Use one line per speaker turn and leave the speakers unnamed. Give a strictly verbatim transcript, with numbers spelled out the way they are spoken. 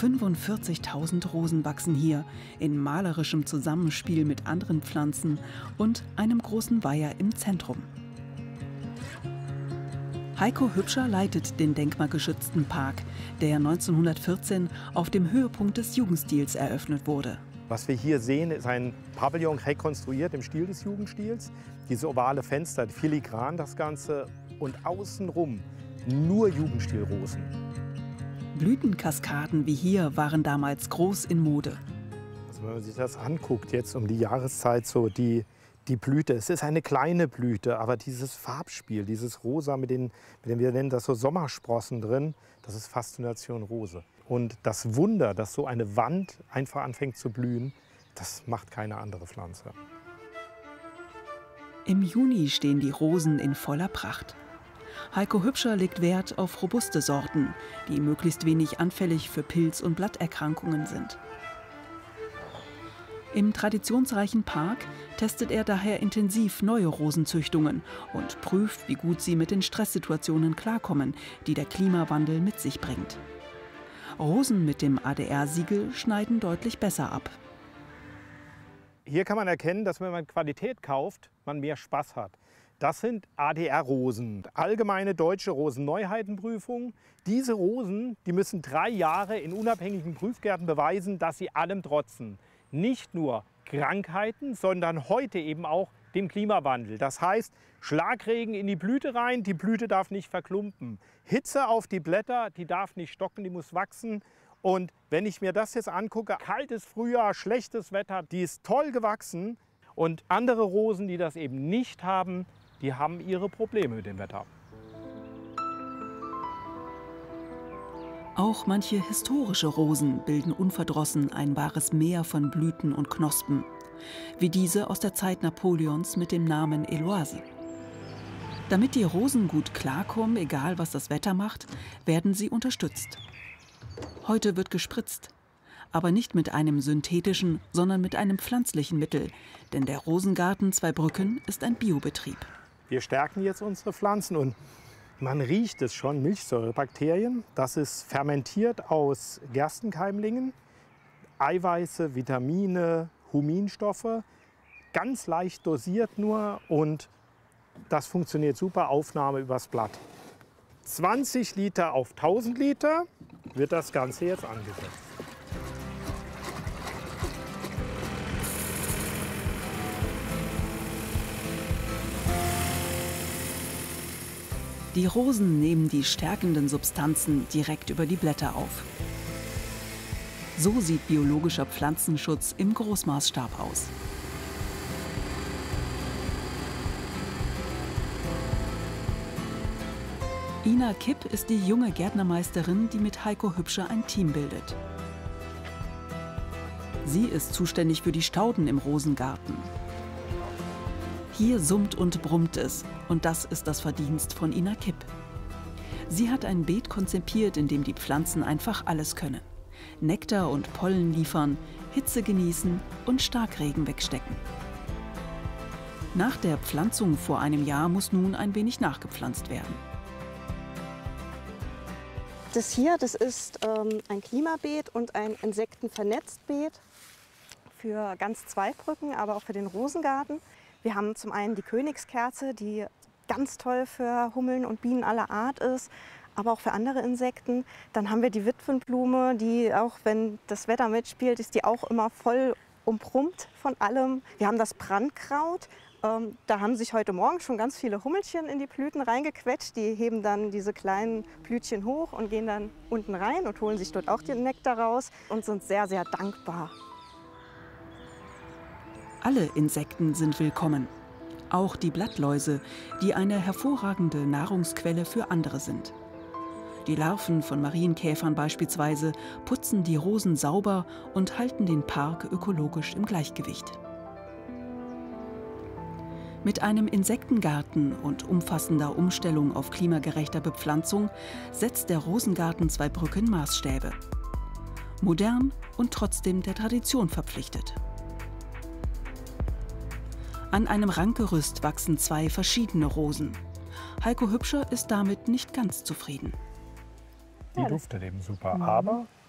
fünfundvierzigtausend Rosen wachsen hier in malerischem Zusammenspiel mit anderen Pflanzen und einem großen Weiher im Zentrum. Heiko Hübscher leitet den denkmalgeschützten Park, der neunzehnhundertvierzehn auf dem Höhepunkt des Jugendstils eröffnet wurde.
Was wir hier sehen, ist ein Pavillon rekonstruiert im Stil des Jugendsstils. Diese ovale Fenster, filigran das Ganze und außenrum nur Jugendstilrosen.
Blütenkaskaden wie hier waren damals groß in Mode.
Also wenn man sich das anguckt, jetzt um die Jahreszeit, so die, die Blüte, es ist eine kleine Blüte, aber dieses Farbspiel, dieses Rosa mit den, mit den, wir nennen das so Sommersprossen drin, das ist Faszination Rose. Und das Wunder, dass so eine Wand einfach anfängt zu blühen, das macht keine andere Pflanze.
Im Juni stehen die Rosen in voller Pracht. Heiko Hübscher legt Wert auf robuste Sorten, die möglichst wenig anfällig für Pilz- und Blatterkrankungen sind. Im traditionsreichen Park testet er daher intensiv neue Rosenzüchtungen und prüft, wie gut sie mit den Stresssituationen klarkommen, die der Klimawandel mit sich bringt. Rosen mit dem A D R-Siegel schneiden deutlich besser ab.
Hier kann man erkennen, dass wenn man Qualität kauft, man mehr Spaß hat. Das sind A D R-Rosen, allgemeine deutsche Rosenneuheitenprüfung. Diese Rosen, die müssen drei Jahre in unabhängigen Prüfgärten beweisen, dass sie allem trotzen. Nicht nur Krankheiten, sondern heute eben auch dem Klimawandel. Das heißt, Schlagregen in die Blüte rein, die Blüte darf nicht verklumpen. Hitze auf die Blätter, die darf nicht stocken, die muss wachsen. Und wenn ich mir das jetzt angucke, kaltes Frühjahr, schlechtes Wetter, die ist toll gewachsen. Und andere Rosen, die das eben nicht haben, die haben ihre Probleme mit dem Wetter.
Auch manche historische Rosen bilden unverdrossen ein wahres Meer von Blüten und Knospen, wie diese aus der Zeit Napoleons mit dem Namen Heloise. Damit die Rosen gut klarkommen, egal was das Wetter macht, werden sie unterstützt. Heute wird gespritzt, aber nicht mit einem synthetischen, sondern mit einem pflanzlichen Mittel, denn der Rosengarten Zweibrücken ist ein Biobetrieb.
Wir stärken jetzt unsere Pflanzen und man riecht es schon, Milchsäurebakterien. Das ist fermentiert aus Gerstenkeimlingen, Eiweiße, Vitamine, Huminstoffe, ganz leicht dosiert nur und das funktioniert super, Aufnahme übers Blatt. zwanzig Liter auf tausend Liter wird das Ganze jetzt angesetzt.
Die Rosen nehmen die stärkenden Substanzen direkt über die Blätter auf. So sieht biologischer Pflanzenschutz im Großmaßstab aus. Ina Kipp ist die junge Gärtnermeisterin, die mit Heiko Hübscher ein Team bildet. Sie ist zuständig für die Stauden im Rosengarten. Hier summt und brummt es, und das ist das Verdienst von Ina Kipp. Sie hat ein Beet konzipiert, in dem die Pflanzen einfach alles können. Nektar und Pollen liefern, Hitze genießen und Starkregen wegstecken. Nach der Pflanzung vor einem Jahr muss nun ein wenig nachgepflanzt werden.
Das hier, das ist ähm, ein Klimabeet und ein Insektenvernetztbeet für ganz Zweibrücken, aber auch für den Rosengarten. Wir haben zum einen die Königskerze, die ganz toll für Hummeln und Bienen aller Art ist, aber auch für andere Insekten. Dann haben wir die Witwenblume, die auch, wenn das Wetter mitspielt, ist die auch immer voll umbrummt von allem. Wir haben das Brandkraut. Ähm, da haben sich heute Morgen schon ganz viele Hummelchen in die Blüten reingequetscht. Die heben dann diese kleinen Blütchen hoch und gehen dann unten rein und holen sich dort auch den Nektar raus und sind sehr, sehr dankbar.
Alle Insekten sind willkommen, auch die Blattläuse, die eine hervorragende Nahrungsquelle für andere sind. Die Larven von Marienkäfern beispielsweise putzen die Rosen sauber und halten den Park ökologisch im Gleichgewicht. Mit einem Insektengarten und umfassender Umstellung auf klimagerechter Bepflanzung setzt der Rosengarten Zweibrücken Maßstäbe. Modern und trotzdem der Tradition verpflichtet. An einem Rankgerüst wachsen zwei verschiedene Rosen. Heiko Hübscher ist damit nicht ganz zufrieden.
Die duftet eben super, mhm. aber